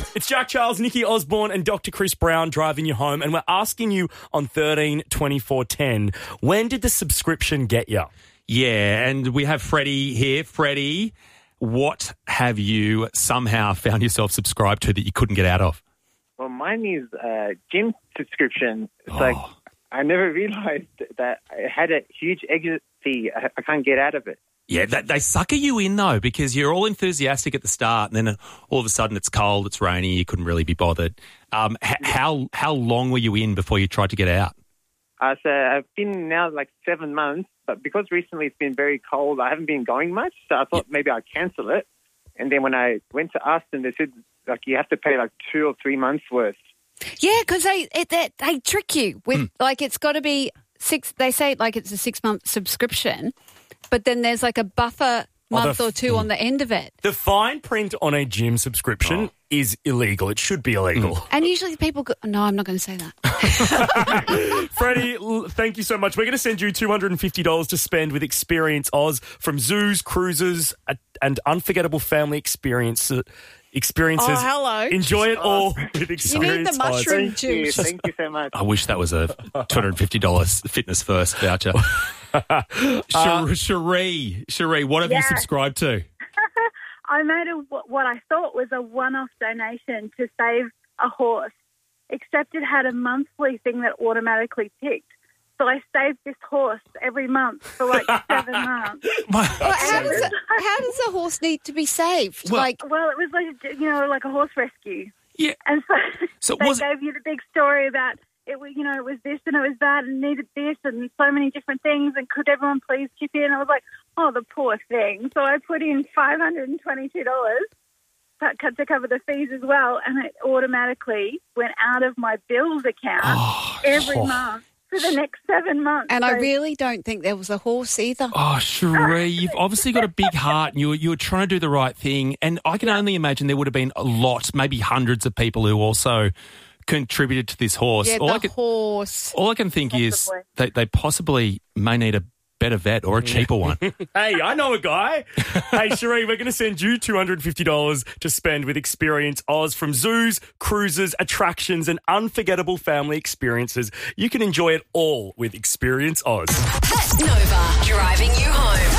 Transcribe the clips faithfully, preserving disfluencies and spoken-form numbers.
It's Jack Charles, Nikki Osborne and Doctor Chris Brown driving you home, and we're asking you on thirteen twenty-four ten, when did the subscription get you? Yeah, and we have Freddie here. Freddie, what have you somehow found yourself subscribed to that you couldn't get out of? Well, mine is a gym subscription. It's Oh. like I never realised that it had a huge exit fee. I, I can't get out of it. Yeah, that, they sucker you in, though, because you're all enthusiastic at the start, and then all of a sudden it's cold, it's rainy, you couldn't really be bothered. Um, h- how how long were you in before you tried to get out? Uh, so I've been now like seven months, but because recently it's been very cold, I haven't been going much. So I thought maybe I'd cancel it. And then when I went to ask them, they said like you have to pay like two or three months worth. Yeah, because they, it, they they trick you with mm. like it's got to be six. They say like it's a six month subscription, but then there's like a buffer month oh, the, or two mm. on the end of it. The fine print on a gym subscription oh. is illegal. It should be illegal. Mm. And usually people go, no, I'm not going to say that. Freddie, thank you so much. We're going to send you two hundred fifty dollars to spend with Experience Oz from zoos, cruises, and unforgettable family experiences. Experiences. Oh, hello. Enjoy it all with Experience You need the mushroom Thank you. juice. Thank you so much. I wish that was a two hundred fifty dollars Fitness First voucher. uh, Cherie, Cherie, what have yeah. you subscribed to? I made a, what I thought was a one-off donation to save a horse, except it had a monthly thing that automatically ticked. So I saved this horse every month for like seven months. Well, how, does it, how does a horse need to be saved? Well, like, well, it was like, you know, like a horse rescue. Yeah. And so, so they was gave you the big story about it was, you know, it was this and it was that and needed this and so many different things and could everyone please chip in? I was like, oh, the poor thing. So I put in five hundred twenty-two dollars to cover the fees as well, and it automatically went out of my bills account oh, every oh. month for the next seven months. And so, I really don't think there was a horse either. Oh, Cherie, you've obviously got a big heart and you were, you were trying to do the right thing. And I can only imagine there would have been a lot, maybe hundreds of people who also contributed to this horse. Yeah, all the I can, horse. All I can think possibly. is they, they possibly may need a better vet or a cheaper one. Hey, I know a guy. Hey, Cherie, we're going to send you two hundred fifty dollars to spend with Experience Oz from zoos, cruises, attractions, and unforgettable family experiences. You can enjoy it all with Experience Oz. That's Nova, driving you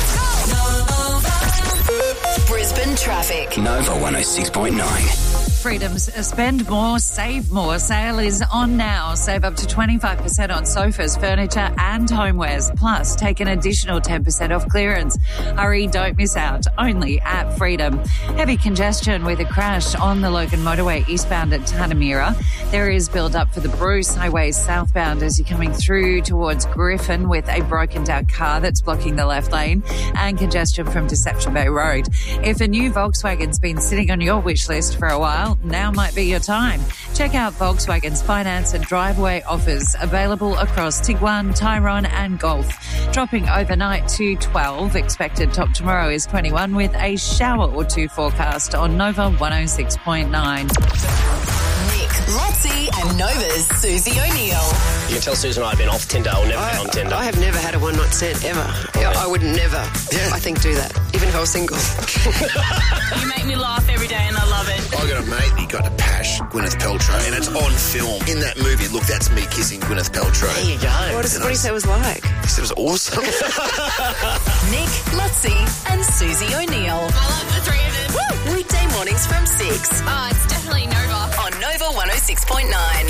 home. Nova. Brisbane traffic. Nova one oh six point nine. Freedom's Spend More, Save More sale is on now. Save up to twenty-five percent on sofas, furniture and homewares. Plus, take an additional ten percent off clearance. Hurry, don't miss out. Only at Freedom. Heavy congestion with a crash on the Logan Motorway eastbound at Tanamira. There is build up for the Bruce Highway southbound as you're coming through towards Griffin with a broken down car that's blocking the left lane, and congestion from Deception Bay Road. If a new Volkswagen's been sitting on your wish list for a while, now might be your time. Check out Volkswagen's finance and driveway offers available across Tiguan, Tyrone and Golf. Dropping overnight to twelve. Expected top tomorrow is twenty-one with a shower or two forecast on Nova one oh six point nine. Nick, Lotzie and Nova's Susie O'Neill. You can tell Susan and I have been off Tinder or never I, been on Tinder. I have never had a one-night stand, ever. Yeah. I would never, yeah. I think, do that, even if I was single. You make me laugh every day and I love it. I got a mate, he got a pash, Gwyneth Paltrow, and it's on film. In that movie, look, that's me kissing Gwyneth Paltrow. There you go. What, is, what do you say it was like? He said it was awesome. Nick, Lotzie and Susie O'Neill. I love the three of them. Woo! Weekday mornings from six. Oh, it's definitely Nova. On Nova one oh six point nine.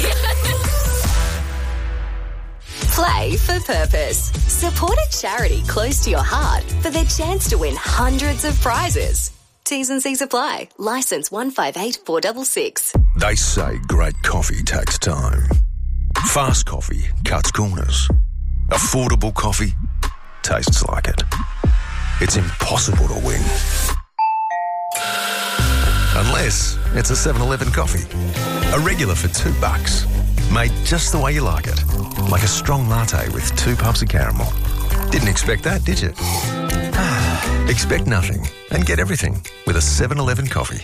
Play for purpose. Support a charity close to your heart for the chance to win hundreds of prizes. T's and C's apply. Licence one five eight four six six. They say great coffee takes time. Fast coffee cuts corners. Affordable coffee tastes like it. It's impossible to win. Unless it's a seven eleven coffee. A regular for two bucks. Made just the way you like it. Like a strong latte with two pumps of caramel. Didn't expect that, did you? Expect nothing and get everything with a seven eleven coffee.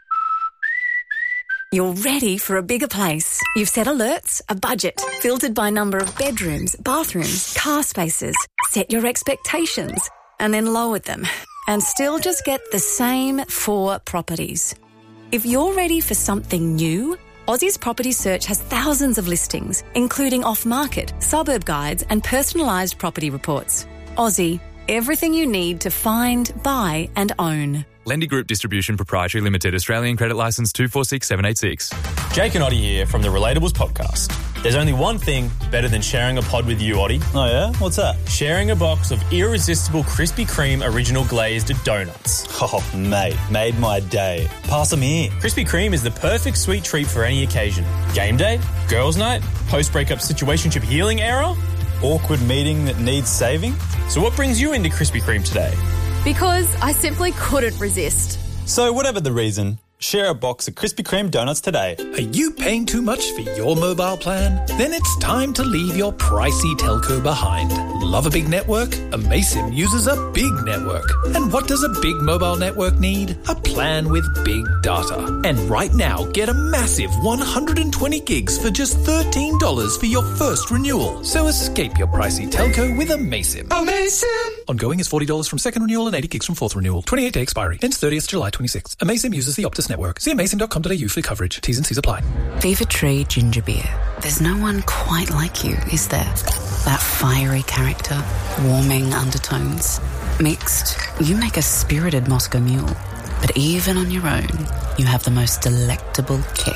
You're ready for a bigger place. You've set alerts, a budget, filtered by number of bedrooms, bathrooms, car spaces, set your expectations, and then lowered them. And still just get the same four properties. If you're ready for something new, Aussie's Property Search has thousands of listings, including off-market, suburb guides and personalised property reports. Aussie, everything you need to find, buy and own. Lendy Group Distribution Proprietary Limited, Australian Credit Licence two four six seven eight six. Jake and Oddie here from the Relatables podcast. There's only one thing better than sharing a pod with you, Oddie. Oh yeah? What's that? Sharing a box of irresistible Krispy Kreme original glazed donuts. Oh, mate, made my day. Pass them here. Krispy Kreme is the perfect sweet treat for any occasion. Game day, girls' night, post-breakup situationship healing era, awkward meeting that needs saving. So what brings you into Krispy Kreme today? Because I simply couldn't resist. So whatever the reason, share a box of Krispy Kreme donuts today. Are you paying too much for your mobile plan? Then it's time to leave your pricey telco behind. Love a big network? Amaysim uses a big network. And what does a big mobile network need? A plan with big data. And right now, get a massive one hundred twenty gigs for just thirteen dollars for your first renewal. So escape your pricey telco with Amaysim. Amaysim! Ongoing is forty dollars from second renewal and eighty gigs from fourth renewal. twenty-eight day expiry. Ends thirtieth July twenty-sixth. Amaysim uses the Optus network. See amaysim dot com dot a u for coverage. T's and C's apply. Fever Tree Ginger Beer. There's no one quite like you, is there? That fiery character, warming undertones. Mixed, you make a spirited Moscow Mule. But even on your own, you have the most delectable kick.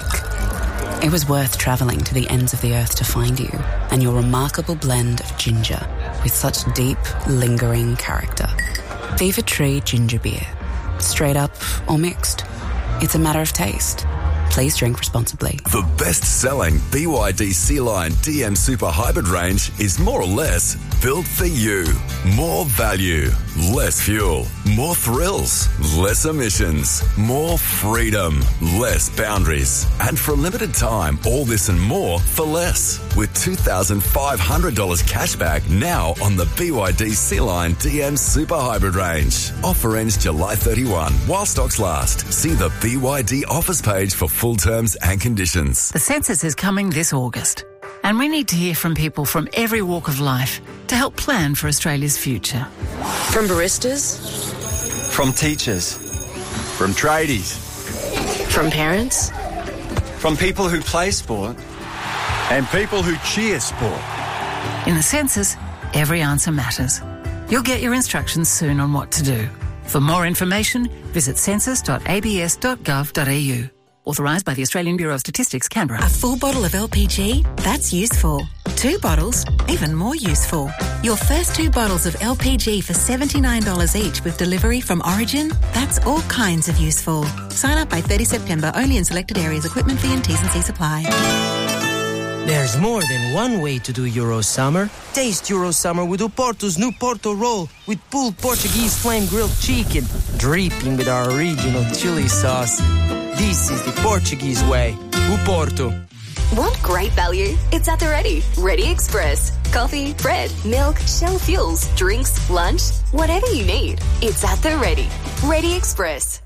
It was worth travelling to the ends of the earth to find you, and your remarkable blend of ginger with such deep, lingering character. Fever Tree Ginger Beer. Straight up or mixed. It's a matter of taste. Please drink responsibly. The best-selling B Y D C-Line D M Super Hybrid range is more or less built for you. More value, less fuel, more thrills, less emissions, more freedom, less boundaries. And for a limited time, all this and more for less. With two thousand five hundred dollars cashback now on the B Y D C-Line D M Super Hybrid range. Offer ends July thirty-first while stocks last. See the B Y D offers page for full terms and conditions. The census is coming this August, and we need to hear from people from every walk of life to help plan for Australia's future. From baristas, from teachers, from tradies, from parents, from people who play sport, and people who cheer sport. In the census, every answer matters. You'll get your instructions soon on what to do. For more information, visit census dot a b s dot gov dot a u. Authorised by the Australian Bureau of Statistics, Canberra. A full bottle of L P G? That's useful. Two bottles? Even more useful. Your first two bottles of L P G for seventy-nine dollars each with delivery from Origin? That's all kinds of useful. Sign up by thirtieth September, only in selected areas. Equipment fee and T's and C's apply. There's more than one way to do Euro Summer. Taste Euro Summer with Oporto's new Porto roll with pulled Portuguese flame grilled chicken, dripping with our original chili sauce. This is the Portuguese way. Oporto. Want great value? It's at the Ready. Ready Express. Coffee, bread, milk, Shell fuels, drinks, lunch, whatever you need. It's at the Ready. Ready Express.